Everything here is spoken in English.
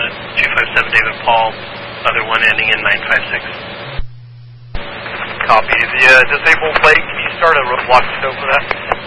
257 David Paul, other one ending in 956. Copy. The disabled plate, can you start a block scope for that?